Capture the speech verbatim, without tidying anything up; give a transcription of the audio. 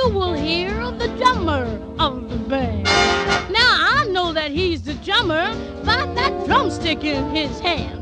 you will hear of the drummer of the band. Now I know that he's the drummer by that drumstick in his hand.